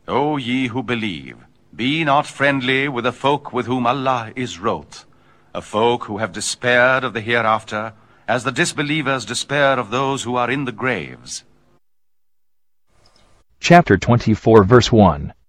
O ye who believe, be not friendly with the folk with whom Allah is wroth, a folk who have despaired of the hereafter, as the disbelievers despair of those who are in the graves. Chapter 24 verse 1.